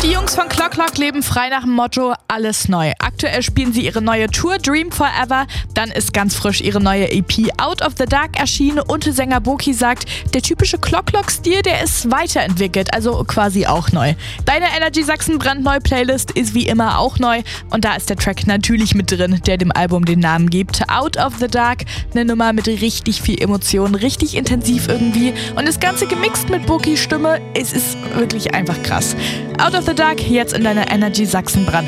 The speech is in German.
Die Jungs von Clock Clock leben frei nach dem Motto alles neu. Aktuell spielen sie ihre neue Tour Dream Forever. Dann ist ganz frisch ihre neue EP Out of the Dark erschienen und Sänger Boki sagt, der typische Clock Clock Stil, der ist weiterentwickelt, also quasi auch neu. Deine Energy Sachsen brandneue Playlist ist wie immer auch neu und da ist der Track natürlich mit drin, der dem Album den Namen gibt. Out of the Dark, eine Nummer mit richtig viel Emotion, richtig intensiv irgendwie und das Ganze gemixt mit Bokis Stimme, es ist wirklich einfach krass. Out of the Dark, jetzt in deiner Energy Sachsen brandneu.